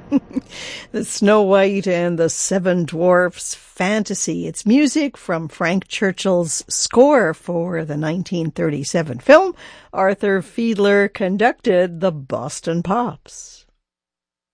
The Snow White and the Seven Dwarfs fantasy. It's music from Frank Churchill's score for the 1937 film. Arthur Fiedler conducted the Boston Pops.